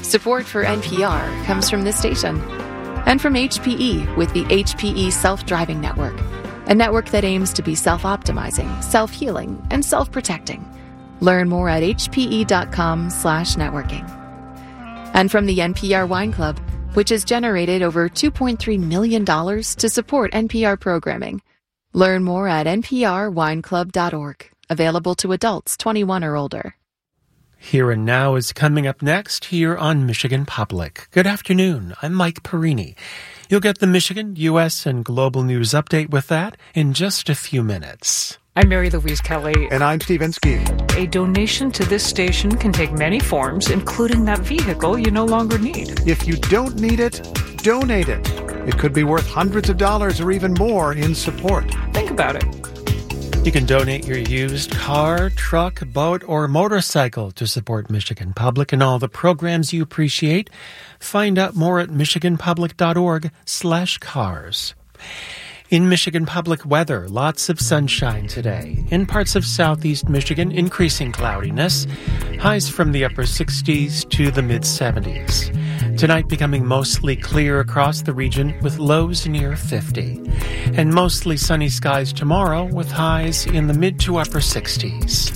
Support for NPR comes from this station and from HPE with the HPE Self-Driving Network, a network that aims to be self-optimizing, self-healing, and self-protecting. Learn more at hpe.com/networking. And from the NPR Wine Club, which has generated over $2.3 million to support NPR programming. Learn more at nprwineclub.org. Available to adults 21 or older. Here and Now is coming up next here on Michigan Public. Good afternoon. I'm Mike Perini. You'll get the Michigan, U.S., and global news update with that in just a few minutes. I'm Mary Louise Kelly. And I'm Steve Inskeep. A donation to this station can take many forms, including that vehicle you no longer need. If you don't need it, donate it. It could be worth hundreds of dollars or even more in support. Think about it. You can donate your used car, truck, boat, or motorcycle to support Michigan Public and all the programs you appreciate. Find out more at michiganpublic.org/cars. In Michigan Public weather, lots of sunshine today. In parts of southeast Michigan, increasing cloudiness. Highs from the upper 60s to the mid-70s. Tonight becoming mostly clear across the region with lows near 50. And mostly sunny skies tomorrow with highs in the mid to upper 60s.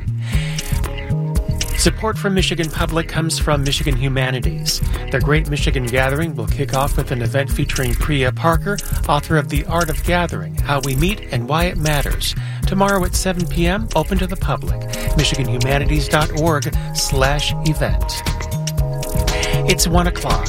Support from Michigan Public comes from Michigan Humanities. Their Great Michigan Gathering will kick off with an event featuring Priya Parker, author of The Art of Gathering, How We Meet and Why It Matters. Tomorrow at 7 p.m., open to the public. michiganhumanities.org/event. It's 1 o'clock.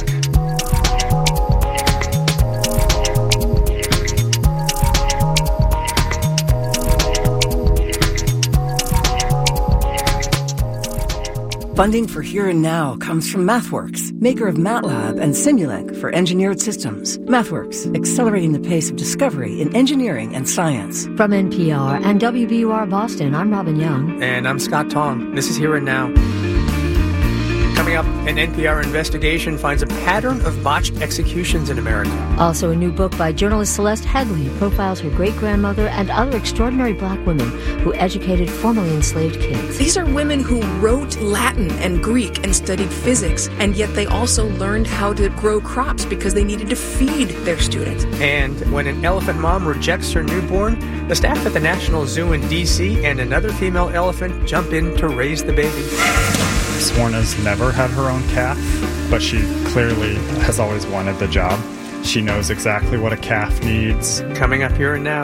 Funding for Here and Now comes from MathWorks, maker of MATLAB and Simulink for engineered systems. MathWorks, accelerating the pace of discovery in engineering and science. From NPR and WBUR Boston, I'm Robin Young. And I'm Scott Tong. This is Here and Now. Coming up, an NPR investigation finds a pattern of botched executions in America. Also, a new book by journalist Celeste Headley profiles her great-grandmother and other extraordinary black women who educated formerly enslaved kids. These are women who wrote Latin and Greek and studied physics, and yet they also learned how to grow crops because they needed to feed their students. And when an elephant mom rejects her newborn, the staff at the National Zoo in D.C. and another female elephant jump in to raise the baby. Sworna's never had her own calf, but she clearly has always wanted the job. She knows exactly what a calf needs. Coming up Here and Now.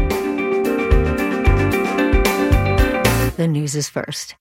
The news is first.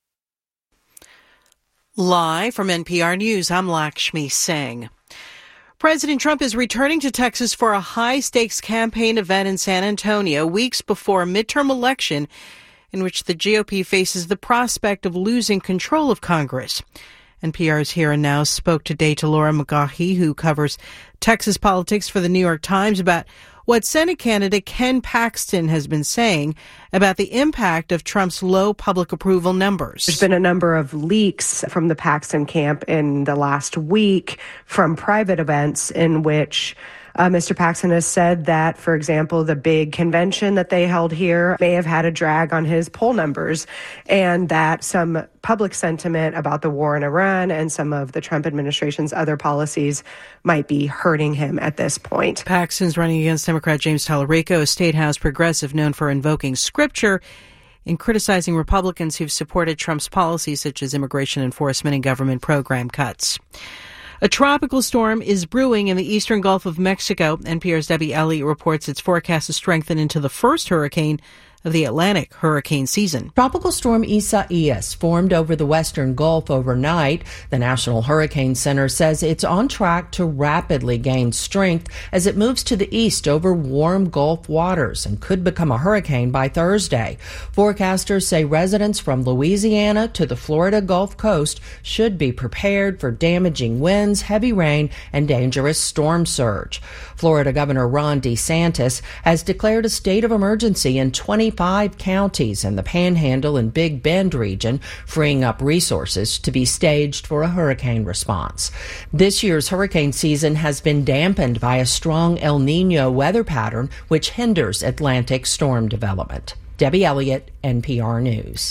Live from NPR News, I'm Lakshmi Singh. President Trump is returning to Texas for a high-stakes campaign event in San Antonio weeks before a midterm election in which the GOP faces the prospect of losing control of Congress. NPR's Here and Now spoke today to Laura McGahee, who covers Texas politics for the New York Times, about what Senate candidate Ken Paxton has been saying about the impact of Trump's low public approval numbers. There's been a number of leaks from the Paxton camp in the last week from private events in which Mr. Paxton has said that, for example, the big convention that they held here may have had a drag on his poll numbers, and that some public sentiment about the war in Iran and some of the Trump administration's other policies might be hurting him at this point. Paxton's running against Democrat James Tallarico, a State House progressive known for invoking scripture in criticizing Republicans who've supported Trump's policies such as immigration enforcement and government program cuts. A tropical storm is brewing in the eastern Gulf of Mexico. NPR's Debbie Elliott reports its forecast to strengthen into the first hurricane of the Atlantic hurricane season. Tropical storm Isaias formed over the western Gulf overnight. The National Hurricane Center says it's on track to rapidly gain strength as it moves to the east over warm Gulf waters and could become a hurricane by Thursday. Forecasters say residents from Louisiana to the Florida Gulf Coast should be prepared for damaging winds, heavy rain, and dangerous storm surge. Florida Governor Ron DeSantis has declared a state of emergency in 25 counties in the Panhandle and Big Bend region, freeing up resources to be staged for a hurricane response. This year's hurricane season has been dampened by a strong El Niño weather pattern, which hinders Atlantic storm development. Debbie Elliott, NPR News.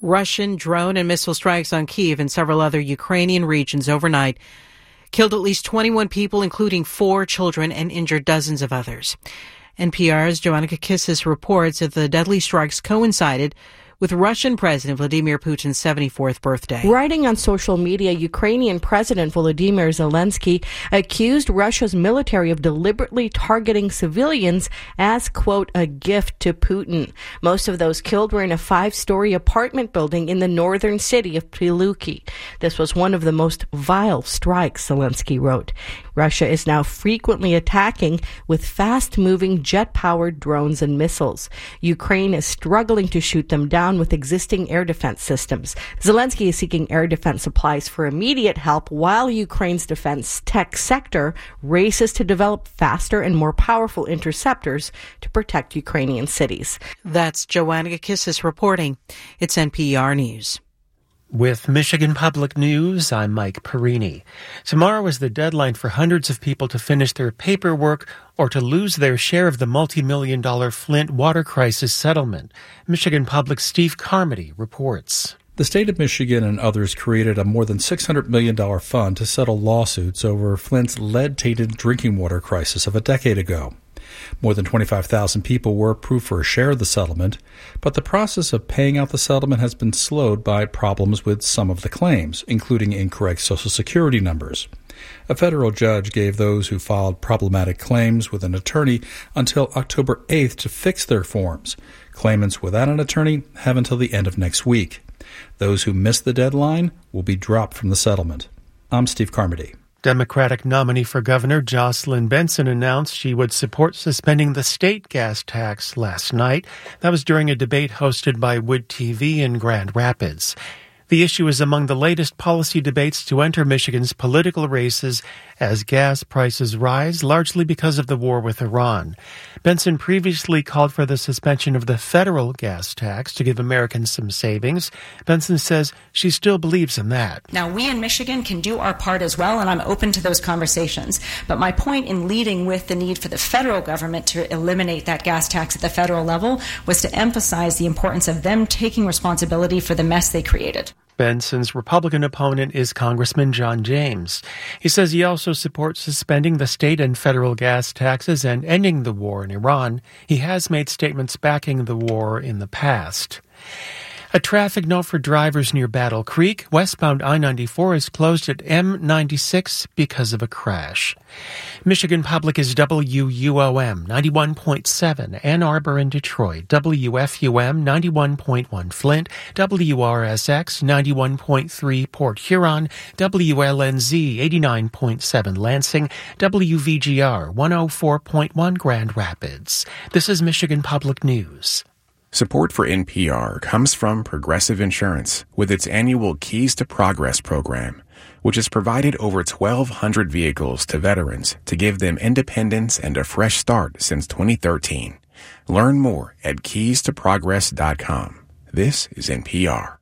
Russian drone and missile strikes on Kyiv and several other Ukrainian regions overnight killed at least 21 people, including 4 children, and injured dozens of others. NPR's Joanna Kakissis reports that the deadly strikes coincided with Russian President Vladimir Putin's 74th birthday. Writing on social media, Ukrainian President Volodymyr Zelensky accused Russia's military of deliberately targeting civilians as, quote, a gift to Putin. Most of those killed were in a 5-story apartment building in the northern city of Prilukki. This was one of the most vile strikes, Zelensky wrote. Russia is now frequently attacking with fast-moving jet-powered drones and missiles. Ukraine is struggling to shoot them down with existing air defense systems. Zelensky is seeking air defense supplies for immediate help while Ukraine's defense tech sector races to develop faster and more powerful interceptors to protect Ukrainian cities. That's Joanna Kakissis reporting. It's NPR News. With Michigan Public News, I'm Mike Perini. Tomorrow is the deadline for hundreds of people to finish their paperwork or to lose their share of the multi-million-dollar Flint water crisis settlement. Michigan Public's Steve Carmody reports. The state of Michigan and others created a more than $600 million fund to settle lawsuits over Flint's lead-tainted drinking water crisis of a decade ago. More than 25,000 people were approved for a share of the settlement, but the process of paying out the settlement has been slowed by problems with some of the claims, including incorrect Social Security numbers. A federal judge gave those who filed problematic claims with an attorney until October 8th to fix their forms. Claimants without an attorney have until the end of next week. Those who missed the deadline will be dropped from the settlement. I'm Steve Carmody. Democratic nominee for governor Jocelyn Benson announced she would support suspending the state gas tax last night. That was during a debate hosted by Wood TV in Grand Rapids. The issue is among the latest policy debates to enter Michigan's political races as gas prices rise, largely because of the war with Iran. Benson previously called for the suspension of the federal gas tax to give Americans some savings. Benson says she still believes in that. Now, we in Michigan can do our part as well, and I'm open to those conversations. But my point in leading with the need for the federal government to eliminate that gas tax at the federal level was to emphasize the importance of them taking responsibility for the mess they created. Benson's Republican opponent is Congressman John James. He says he also supports suspending the state and federal gas taxes and ending the war in Iran. He has made statements backing the war in the past. A traffic note for drivers near Battle Creek. Westbound I-94 is closed at M96 because of a crash. Michigan Public is WUOM 91.7 Ann Arbor and Detroit, WFUM 91.1 Flint, WRSX 91.3 Port Huron, WLNZ 89.7 Lansing, WVGR 104.1 Grand Rapids. This is Michigan Public News. Support for NPR comes from Progressive Insurance with its annual Keys to Progress program, which has provided over 1,200 vehicles to veterans to give them independence and a fresh start since 2013. Learn more at keystoprogress.com. This is NPR.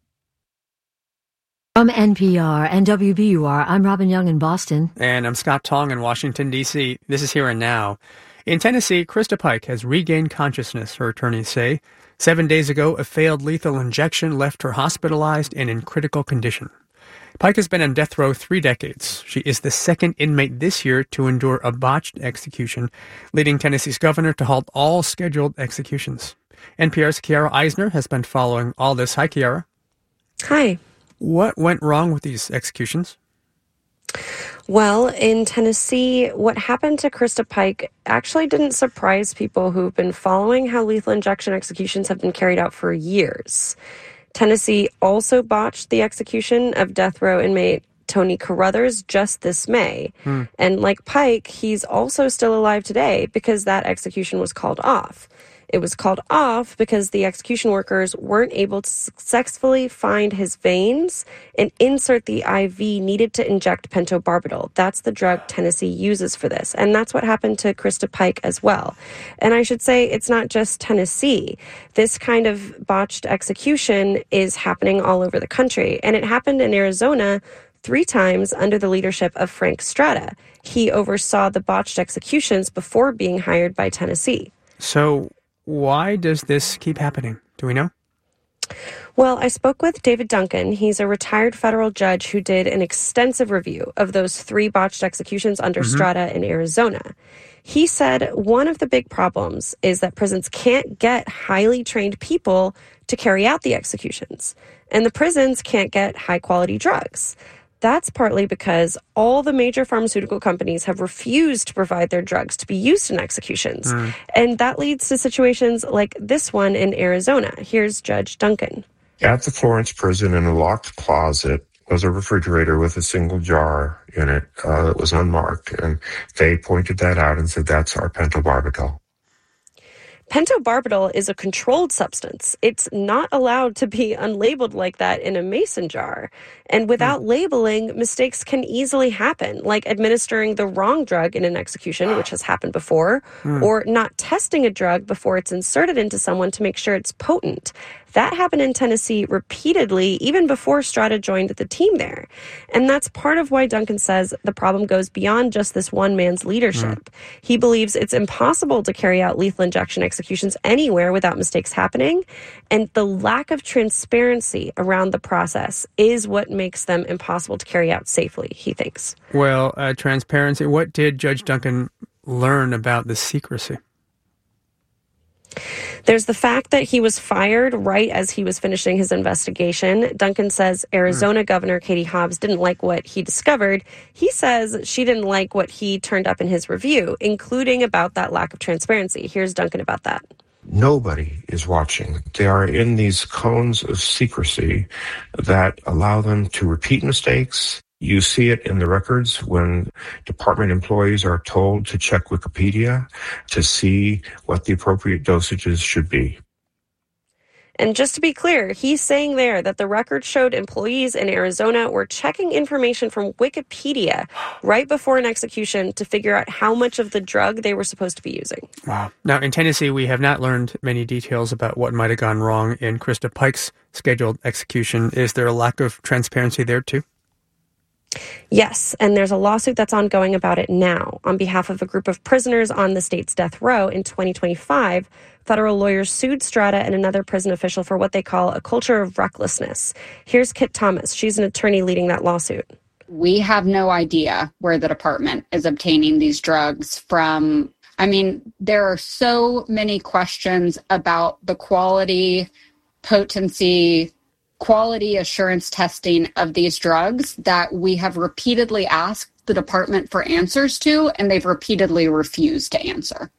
From NPR and WBUR, I'm Robin Young in Boston. And I'm Scott Tong in Washington, D.C. This is Here and Now. In Tennessee, Krista Pike has regained consciousness, her attorneys say. 7 days ago, a failed lethal injection left her hospitalized and in critical condition. Pike has been on death row 3 decades. She is the second inmate this year to endure a botched execution, leading Tennessee's governor to halt all scheduled executions. NPR's Kiara Eisner has been following all this. Hi, Kiara. Hi. What went wrong with these executions? Well, in Tennessee, what happened to Krista Pike actually didn't surprise people who've been following how lethal injection executions have been carried out for years. Tennessee also botched the execution of death row inmate Tony Carruthers just this May. And like Pike, he's also still alive today because that execution was called off. It was called off because the execution workers weren't able to successfully find his veins and insert the IV needed to inject pentobarbital. That's the drug Tennessee uses for this. And that's what happened to Krista Pike as well. And I should say it's not just Tennessee. This kind of botched execution is happening all over the country. And it happened in Arizona 3 times under the leadership of Frank Strata. He oversaw the botched executions before being hired by Tennessee. So why does this keep happening? Do we know? Well, I spoke with David Duncan. He's a retired federal judge who did an extensive review of those 3 botched executions under Strata in Arizona. He said one of the big problems is that prisons can't get highly trained people to carry out the executions, and the prisons can't get high-quality drugs. That's partly because all the major pharmaceutical companies have refused to provide their drugs to be used in executions. And that leads to situations like this one in Arizona. Here's Judge Duncan. At the Florence prison, in a locked closet, was a refrigerator with a single jar in it that was unmarked. And they pointed that out and said, that's our pentobarbital. Pentobarbital is a controlled substance. It's not allowed to be unlabeled like that in a mason jar. And without labeling, mistakes can easily happen, like administering the wrong drug in an execution, which has happened before, or not testing a drug before it's inserted into someone to make sure it's potent. That happened in Tennessee repeatedly, even before Strata joined the team there. And that's part of why Duncan says the problem goes beyond just this one man's leadership. He believes it's impossible to carry out lethal injection executions anywhere without mistakes happening. And the lack of transparency around the process is what makes them impossible to carry out safely, he thinks. Well, transparency. What did Judge Duncan learn about the secrecy? There's the fact that he was fired right as he was finishing his investigation. Duncan says Arizona Governor Katie Hobbs didn't like what he discovered. He says she didn't like what he turned up in his review, including about that lack of transparency. Here's Duncan about that. Nobody is watching. They are in these cones of secrecy that allow them to repeat mistakes. You see it in the records when department employees are told to check Wikipedia to see what the appropriate dosages should be. And just to be clear, he's saying there that the record showed employees in Arizona were checking information from Wikipedia right before an execution to figure out how much of the drug they were supposed to be using. Wow. Now, in Tennessee, we have not learned many details about what might have gone wrong in Krista Pike's scheduled execution. Is there a lack of transparency there, too? Yes, and there's a lawsuit that's ongoing about it now. On behalf of a group of prisoners on the state's death row in 2025, federal lawyers sued Strata and another prison official for what they call a culture of recklessness. Here's Kit Thomas. She's an attorney leading that lawsuit. We have no idea where the department is obtaining these drugs from. I mean, there are so many questions about the quality, potency, quality assurance testing of these drugs that we have repeatedly asked the department for answers to, and they've repeatedly refused to answer.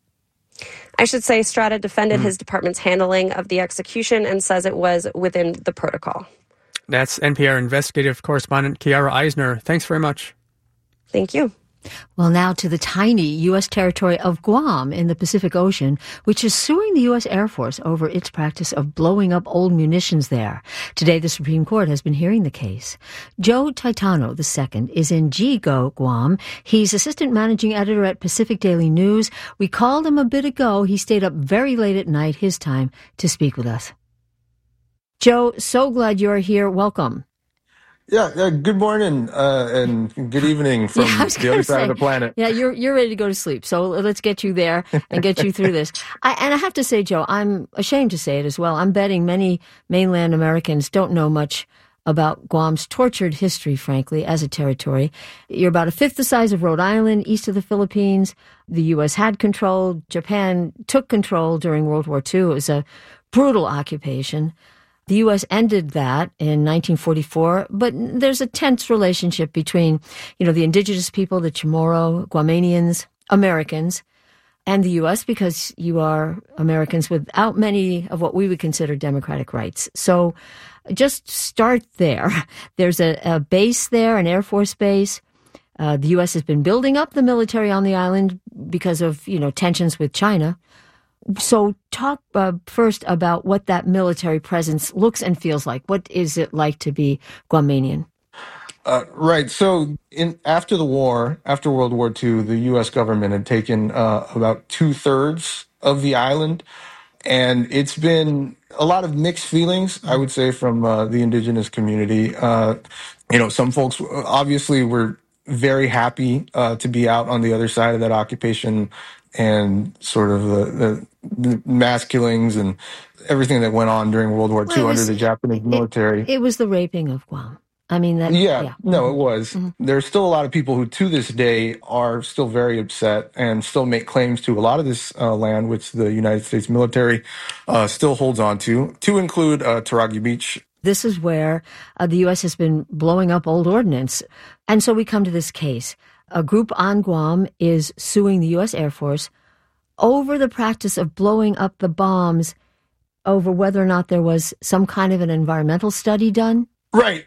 I should say Strata defended his department's handling of the execution and says it was within the protocol. That's NPR investigative correspondent Kiara Eisner. Thanks very much. Thank you. Well, now to the tiny U.S. territory of Guam in the Pacific Ocean, which is suing the U.S. Air Force over its practice of blowing up old munitions there. Today, the Supreme Court has been hearing the case. Joe Taitano II is in Jigo, Guam. He's assistant managing editor at Pacific Daily News. We called him a bit ago. He stayed up very late at night, his time, to speak with us. Joe, so glad you're here. Welcome. Yeah, good morning and good evening from the other side of the planet. Yeah, you're ready to go to sleep, so let's get you there and get you through this. And I have to say, Joe, I'm ashamed to say it as well. I'm betting many mainland Americans don't know much about Guam's tortured history, frankly, as a territory. You're about a fifth the size of Rhode Island, east of the Philippines. The U.S. had control. Japan took control during World War II. It was a brutal occupation. The U.S. ended that in 1944, but there's a tense relationship between, the indigenous people, the Chamorro, Guamanians, Americans, and the U.S. because you are Americans without many of what we would consider democratic rights. So just start there. There's a base there, an Air Force base. The U.S. has been building up the military on the island because of, tensions with China. So talk first about what that military presence looks and feels like. What is it like to be Guamanian? Right. So after the war, after World War II, the U.S. government had taken about 2/3 of the island. And it's been a lot of mixed feelings, I would say, from the indigenous community. Some folks obviously were very happy to be out on the other side of that occupation and sort of the mass killings and everything that went on during World War II under the Japanese military. It was the raping of Guam. I mean, that. Yeah, no, it was. Mm-hmm. There's still a lot of people who, to this day, are still very upset and still make claims to a lot of this land, which the United States military still holds on to include Taragi Beach. This is where the U.S. has been blowing up old ordnance. And so we come to this case. A group on Guam is suing the U.S. Air Force over the practice of blowing up the bombs, over whether or not there was some kind of an environmental study done. Right.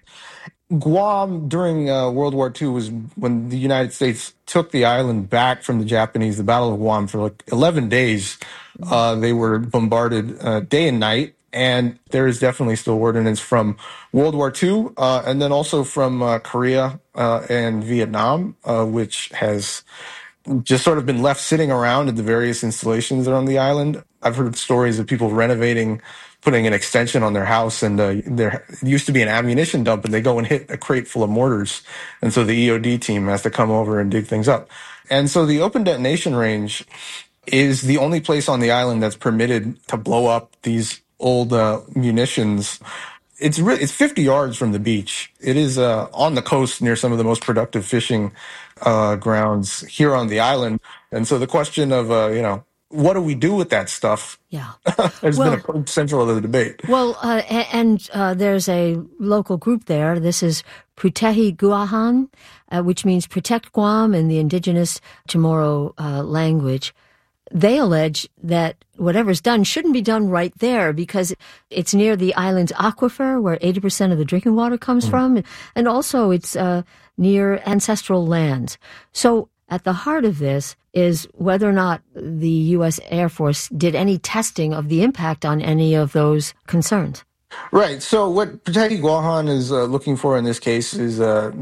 Guam during World War II was when the United States took the island back from the Japanese, the Battle of Guam, for like 11 days. They were bombarded day and night. And there is definitely still ordnance from World War II, and then also from Korea and Vietnam, which has just sort of been left sitting around at the various installations around the island. I've heard stories of people renovating, putting an extension on their house, and there used to be an ammunition dump, and they go and hit a crate full of mortars. And so the EOD team has to come over and dig things up. And so the open detonation range is the only place on the island that's permitted to blow up these old munitions. It's 50 yards from the beach. It is on the coast near some of the most productive fishing grounds here on the island. And so the question of, what do we do with that stuff? Yeah. has been a central of the debate. Well, and there's a local group there. This is Putehi Guahan, which means Protect Guam in the indigenous Chamorro language. They allege that whatever's done shouldn't be done right there because it's near the island's aquifer where 80% of the drinking water comes from. And also it's near ancestral lands. So at the heart of this is whether or not the U.S. Air Force did any testing of the impact on any of those concerns. Right. So what Putehi Guahan is looking for in this case is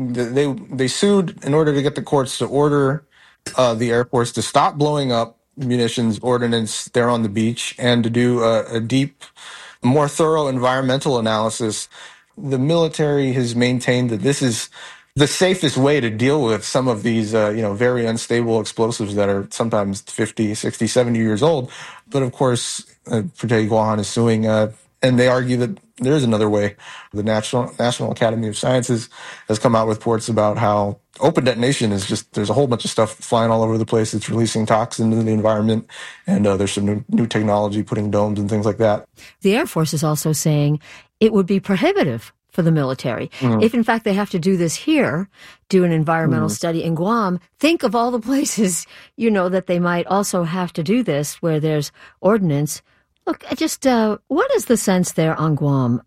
they sued in order to get the courts to order the Air Force to stop blowing up munitions ordnance there on the beach and to do a deep, more thorough environmental analysis. The military has maintained that this is the safest way to deal with some of these, very unstable explosives that are sometimes 50, 60, 70 years old. But of course, Putehi Guahan is suing, and they argue that there is another way. The National Academy of Sciences has come out with reports about how open detonation is just, there's a whole bunch of stuff flying all over the place. It's releasing toxins into the environment, and there's some new technology putting domes and things like that. The Air Force is also saying it would be prohibitive for the military. If, in fact, they have to do this here, do an environmental study in Guam, think of all the places, that they might also have to do this where there's ordnance. Look, just what is the sense there on Guam?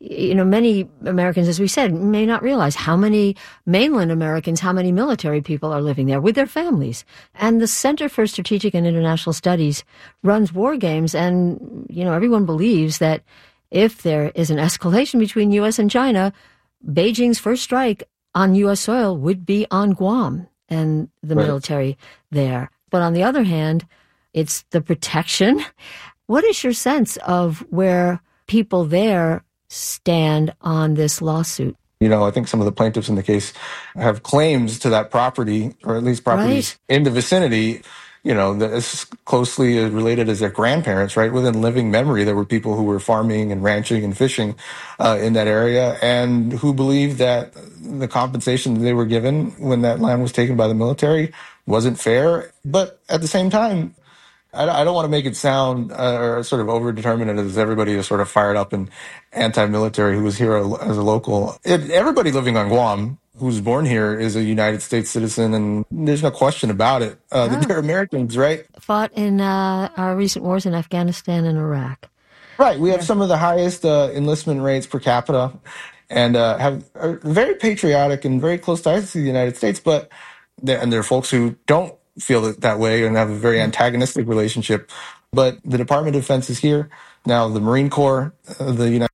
Many Americans, as we said, may not realize how many mainland Americans, how many military people are living there with their families. And the Center for Strategic and International Studies runs war games, and, everyone believes that if there is an escalation between U.S. and China, Beijing's first strike on U.S. soil would be on Guam and the military there. But on the other hand, it's the protection. What is your sense of where people there stand on this lawsuit? I think some of the plaintiffs in the case have claims to that property, or at least properties in the vicinity, that is closely related as their grandparents, right? Within living memory, there were people who were farming and ranching and fishing in that area, and who believed that the compensation that they were given when that land was taken by the military wasn't fair. But at the same time, I don't want to make it sound or sort of over-determined as everybody is sort of fired up and anti-military who was here as a local. Everybody living on Guam who's born here is a United States citizen, and there's no question about it. They're Americans, right? Fought in our recent wars in Afghanistan and Iraq. Right. We have some of the highest enlistment rates per capita and are very patriotic and very close ties to the United States, but there are folks who don't feel that way and have a very antagonistic relationship. But the Department of Defense is here. Now the Marine Corps, the United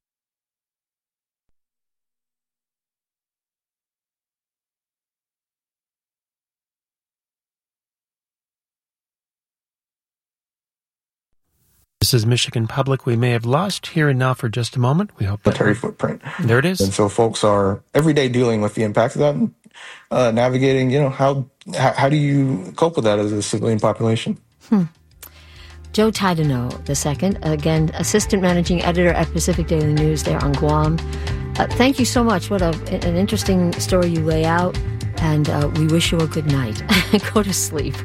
This is Michigan Public. We may have lost Here and Now for just a moment. We hope that military footprint. There it is. And so folks are every day dealing with the impacts of that and navigating, how do you cope with that as a civilian population? Joe Tadano II, again, Assistant Managing Editor at Pacific Daily News there on Guam. Thank you so much. What an interesting story you lay out, and we wish you a good night. Go to sleep.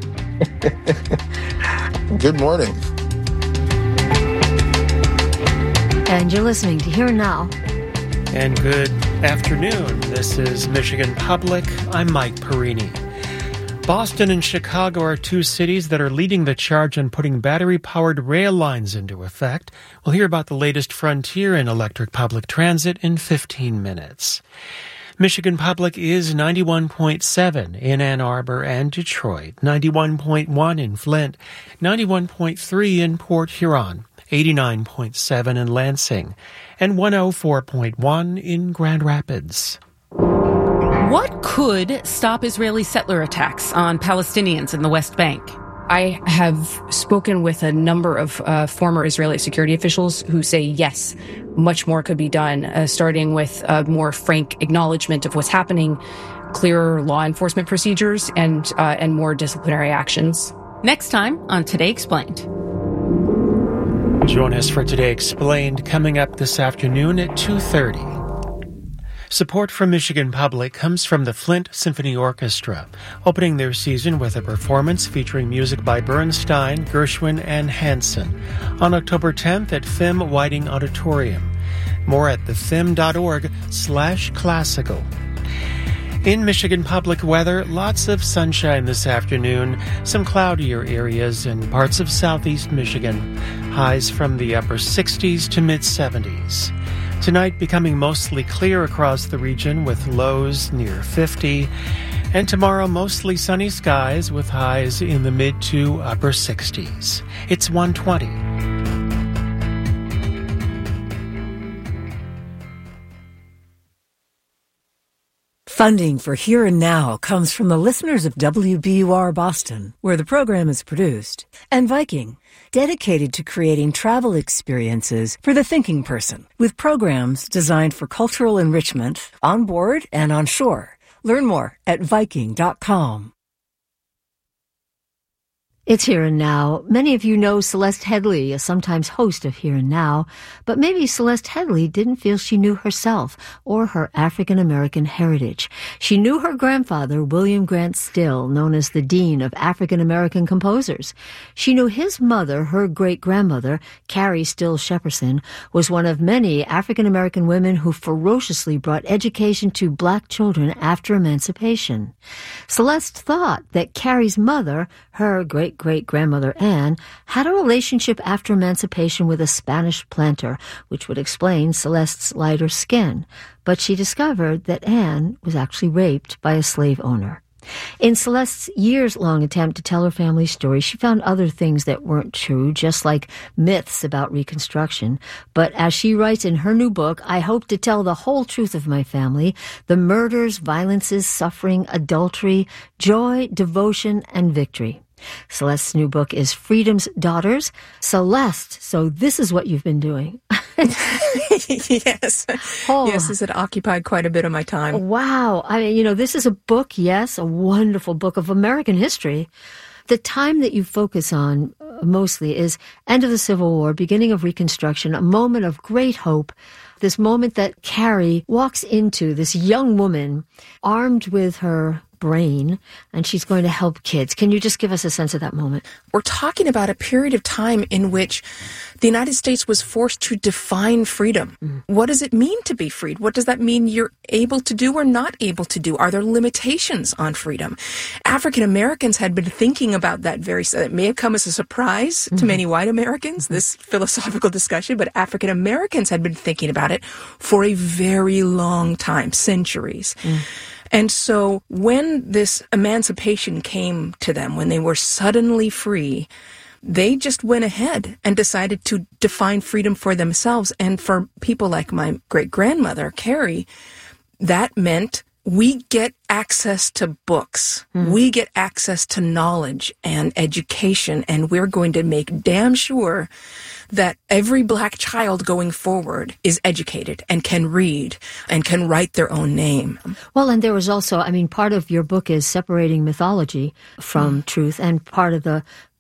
Good morning. And you're listening to Here and Now. And good afternoon. This is Michigan Public. I'm Mike Perini. Boston and Chicago are two cities that are leading the charge on putting battery-powered rail lines into effect. We'll hear about the latest frontier in electric public transit in 15 minutes. Michigan Public is 91.7 in Ann Arbor and Detroit, 91.1 in Flint, 91.3 in Port Huron, 89.7 in Lansing, and 104.1 in Grand Rapids. What could stop Israeli settler attacks on Palestinians in the West Bank? I have spoken with a number of former Israeli security officials who say, yes, much more could be done, starting with a more frank acknowledgement of what's happening, clearer law enforcement procedures, and more disciplinary actions. Next time on Today Explained. Join us for Today Explained coming up this afternoon at 2:30. Support from Michigan Public comes from the Flint Symphony Orchestra, opening their season with a performance featuring music by Bernstein, Gershwin, and Hansen on October 10th at FIM Whiting Auditorium. More at thefim.org/classical. In Michigan Public weather, lots of sunshine this afternoon, some cloudier areas in parts of southeast Michigan. Highs from the upper 60s to mid-70s. Tonight becoming mostly clear across the region with lows near 50. And tomorrow mostly sunny skies with highs in the mid to upper 60s. It's 1:20. Funding for Here and Now comes from the listeners of WBUR Boston, where the program is produced, and Viking, dedicated to creating travel experiences for the thinking person, with programs designed for cultural enrichment on board and on shore. Learn more at Viking.com. It's Here and Now. Many of you know Celeste Headlee, a sometimes host of Here and Now, but maybe Celeste Headlee didn't feel she knew herself or her African-American heritage. She knew her grandfather, William Grant Still, known as the Dean of African-American Composers. She knew his mother, her great-grandmother, Carrie Still Shepperson, was one of many African-American women who ferociously brought education to black children after emancipation. Celeste thought that Carrie's mother, her great-great-grandmother Anne, had a relationship after emancipation with a Spanish planter, which would explain Celeste's lighter skin. But she discovered that Anne was actually raped by a slave owner. In Celeste's years-long attempt to tell her family's story, she found other things that weren't true, just like myths about Reconstruction. But as she writes in her new book, I hope to tell the whole truth of my family, the murders, violences, suffering, adultery, joy, devotion, and victory. Celeste's new book is Freedom's Daughters. Celeste, so this is what you've been doing. Yes. Oh. Yes, this had occupied quite a bit of my time. Wow. I mean, this is a book, yes, a wonderful book of American history. The time that you focus on mostly is end of the Civil War, beginning of Reconstruction, a moment of great hope. This moment that Carrie walks into, this young woman armed with her brain, and she's going to help kids. Can you just give us a sense of that moment? We're talking about a period of time in which the United States was forced to define freedom. What does it mean to be freed? What does that mean you're able to do or not able to do? Are there limitations on freedom? African Americans had been thinking about that it may have come as a surprise to many white Americans, this philosophical discussion, but African Americans had been thinking about it for a very long time, centuries. And so when this emancipation came to them, when they were suddenly free, they just went ahead and decided to define freedom for themselves. And for people like my great-grandmother, Carrie, that meant we get access to books. We get access to knowledge and education, and we're going to make damn sure that every black child going forward is educated and can read and can write their own name. Well, and there was also, part of your book is separating mythology from truth, and part of the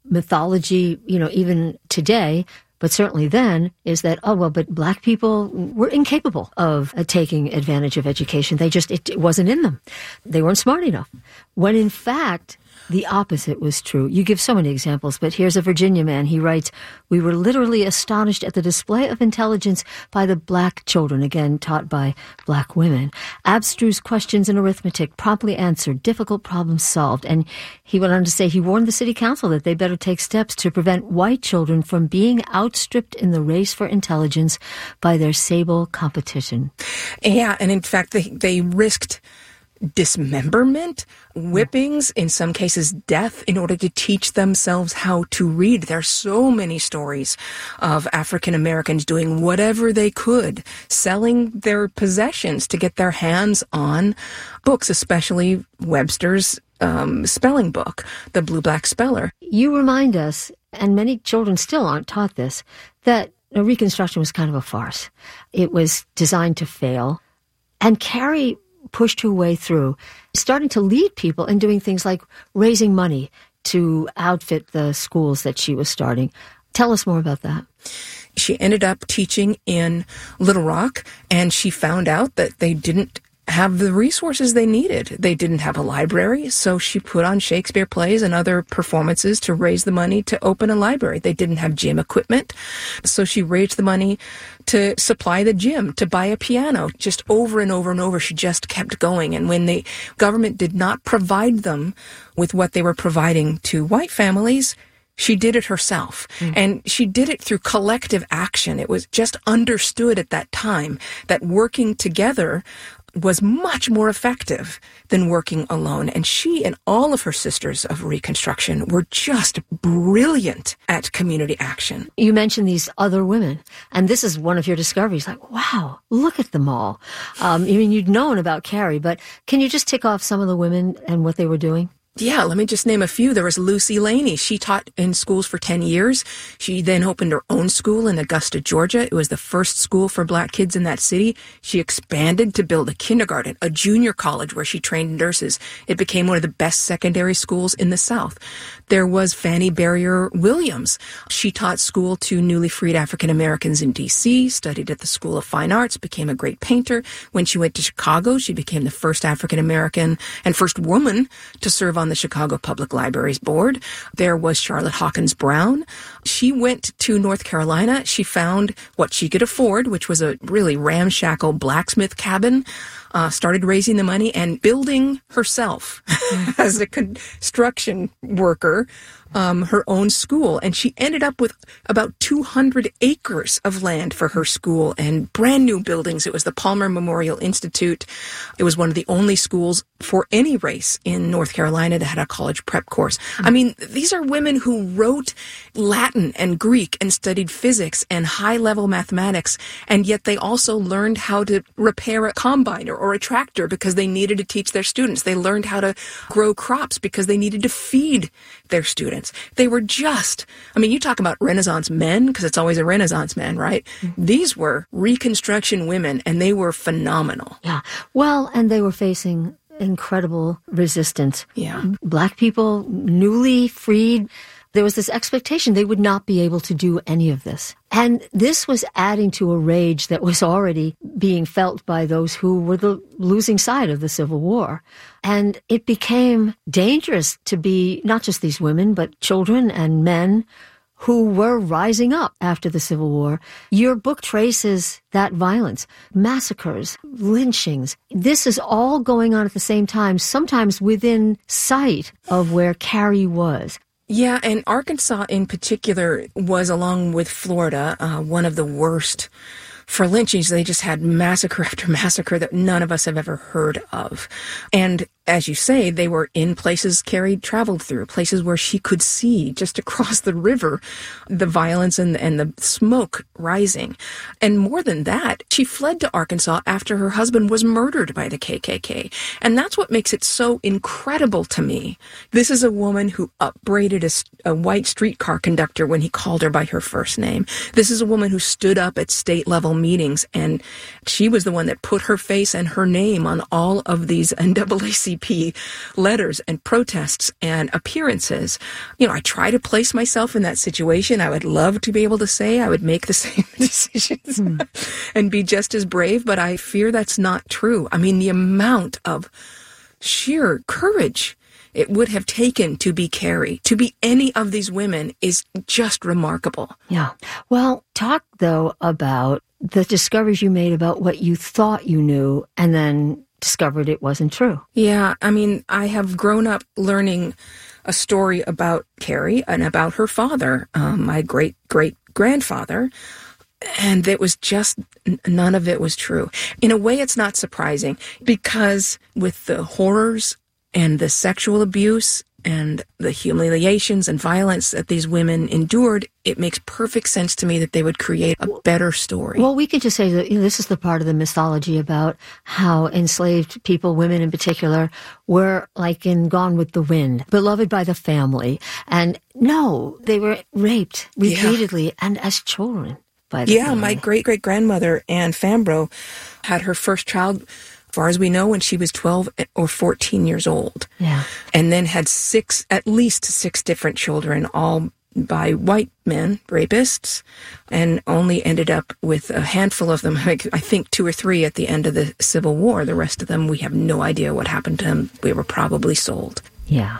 mythology, even today, but certainly then, is that, but black people were incapable of taking advantage of education. It wasn't in them. They weren't smart enough. When in fact, the opposite was true. You give so many examples, but here's a Virginia man. He writes, "We were literally astonished at the display of intelligence by the black children," again taught by black women. "Abstruse questions in arithmetic promptly answered, difficult problems solved." And he went on to say he warned the city council that they better take steps to prevent white children from being outstripped in the race for intelligence by their sable competition. Yeah, and in fact, they risked dismemberment, whippings, in some cases death, in order to teach themselves how to read. There are so many stories of African Americans doing whatever they could, selling their possessions to get their hands on books, especially Webster's spelling book, the Blue Black Speller. You remind us, and many children still aren't taught this, that Reconstruction was kind of a farce. It was designed to fail. And Carrie pushed her way through, starting to lead people in doing things like raising money to outfit the schools that she was starting. Tell us more about that. She ended up teaching in Little Rock, and she found out that they didn't have the resources they needed. They didn't have a library, so she put on Shakespeare plays and other performances to raise the money to open a library. They didn't have gym equipment, so she raised the money to supply the gym, to buy a piano. Just over and over and over, she just kept going. And when the government did not provide them with what they were providing to white families, she did it herself. And she did it through collective action. It was just understood at that time that working together was much more effective than working alone. And she and all of her sisters of Reconstruction were just brilliant at community action. You mentioned these other women, and this is one of your discoveries. Like, wow, look at them all. You'd known about Carrie, but can you just tick off some of the women and what they were doing? Yeah, let me just name a few. There was Lucy Laney. She taught in schools for 10 years. She then opened her own school in Augusta, Georgia. It was the first school for black kids in that city. She expanded to build a kindergarten, a junior college where she trained nurses. It became one of the best secondary schools in the South. There was Fannie Barrier Williams. She taught school to newly freed African Americans in D.C., studied at the School of Fine Arts, became a great painter. When she went to Chicago, she became the first African American and first woman to serve on the Chicago Public Libraries Board. There was Charlotte Hawkins Brown. She went to North Carolina. She found what she could afford, which was a really ramshackle blacksmith cabin, started raising the money and building herself as a construction worker, her own school. And she ended up with about 200 acres of land for her school and brand new buildings. It was the Palmer Memorial Institute. It was one of the only schools for any race in North Carolina that had a college prep course. I mean, these are women who wrote Latin and Greek and studied physics and high-level mathematics, and yet they also learned how to repair a combine or a tractor because they needed to teach their students. They learned how to grow crops because they needed to feed their students. They were just, you talk about Renaissance men, because it's always a Renaissance man, right? These were Reconstruction women, and they were phenomenal. Yeah. Well, and they were facing incredible resistance. Yeah. Black people, newly freed, there was this expectation they would not be able to do any of this. And this was adding to a rage that was already being felt by those who were the losing side of the Civil War. And it became dangerous to be not just these women, but children and men who were rising up after the Civil War. Your book traces that violence, massacres, lynchings. This is all going on at the same time, sometimes within sight of where Carrie was. Yeah, and Arkansas in particular was, along with Florida, one of the worst for lynchings. They just had massacre after massacre that none of us have ever heard of. And as you say, they were in places Carrie traveled through, places where she could see just across the river the violence and the smoke rising. And more than that, she fled to Arkansas after her husband was murdered by the KKK. And that's what makes it so incredible to me. This is a woman who upbraided a white streetcar conductor when he called her by her first name. This is a woman who stood up at state-level meetings, and she was the one that put her face and her name on all of these NAACP RCMP letters and protests and appearances. I try to place myself in that situation. I would love to be able to say I would make the same decisions and be just as brave, but I fear that's not true. I mean, the amount of sheer courage it would have taken to be Carrie, to be any of these women, is just remarkable. Yeah. Well, talk, though, about the discoveries you made about what you thought you knew and then discovered it wasn't true. Yeah. I mean, I have grown up learning a story about Carrie and about her father, my great-great-grandfather, and it was just, none of it was true. In a way, it's not surprising, because with the horrors and the sexual abuse and the humiliations and violence that these women endured, it makes perfect sense to me that they would create a better story. Well, we could just say that this is the part of the mythology about how enslaved people, women in particular, were like in Gone with the Wind, beloved by the family. And no, they were raped repeatedly and as children by the family. My great-great-grandmother, Anne Fambro, had her first child, as far as we know, when she was 12 or 14 years old. Yeah. And then had at least six different children, all by white men, rapists, and only ended up with a handful of them, I think 2 or 3 at the end of the Civil War. The rest of them, we have no idea what happened to them. We were probably sold. Yeah.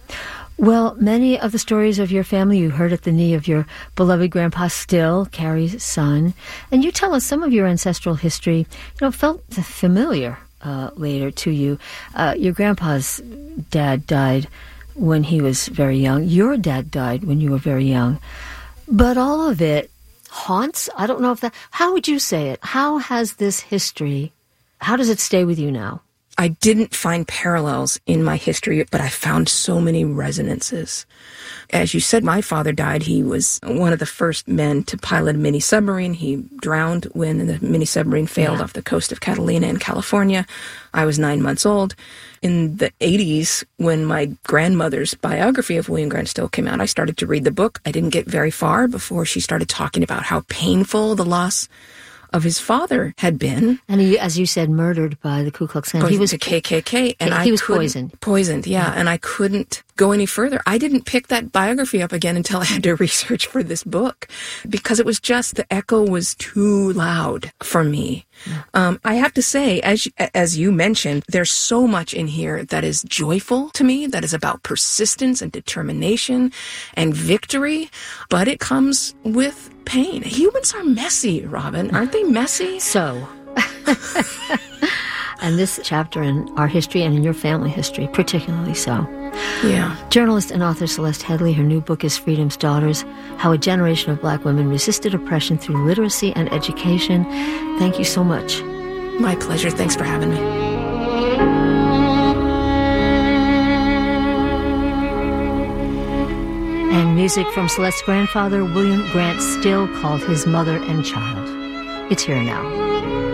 Well, many of the stories of your family you heard at the knee of your beloved grandpa Still, Carrie's son. And you tell us some of your ancestral history, felt familiar later to you. Your grandpa's dad died when he was very young. Your dad died when you were very young. But all of it haunts? I don't know if how would you say it? How has this history, how does it stay with you now? I didn't find parallels in my history, but I found so many resonances. As you said, my father died. He was one of the first men to pilot a mini submarine. He drowned when the mini submarine failed off the coast of Catalina in California. I was 9 months old. In the 80s, when my grandmother's biography of William Grant Still came out, I started to read the book. I didn't get very far before she started talking about how painful the loss of his father had been. And he, as you said, murdered by the Ku Klux Klan. He was the KKK. And he was poisoned. Poisoned, yeah. And I couldn't go any further. I didn't pick that biography up again until I had to research for this book, because it was just, the echo was too loud for me. I have to say, as you mentioned, there's so much in here that is joyful to me, that is about persistence and determination and victory, but it comes with pain. Humans are messy, Robin. Aren't they messy? So. And this chapter in our history and in your family history, particularly so. Yeah. Journalist and author Celeste Headlee, her new book is Freedom's Daughters, How a Generation of Black Women Resisted Oppression Through Literacy and Education. Thank you so much. My pleasure. Thanks for having me. And music from Celeste's grandfather, William Grant Still, called his mother and child. It's here now.